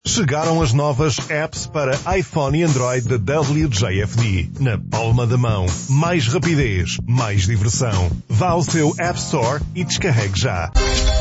Chegaram as novas apps para iPhone e Android da WJFD. Na palma da mão. Mais rapidez, mais diversão. Vá ao seu App Store e descarregue já.